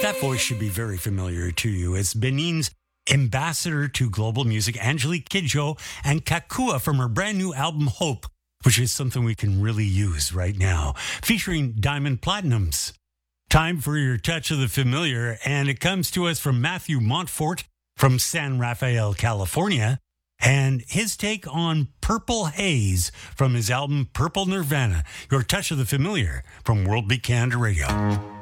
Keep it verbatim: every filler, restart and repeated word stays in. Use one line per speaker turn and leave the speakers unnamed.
That voice should be very familiar to you. It's Benin's ambassador to global music, Angelique Kidjo, and Kakua from her brand new album, Hope, which is something we can really use right now, featuring Diamond Platinums. Time for your touch of the familiar, and it comes to us from Matthew Montfort from San Rafael, California, and his take on Purple Haze from his album Purple Nirvana. Your touch of the familiar from World Beat Canada Radio.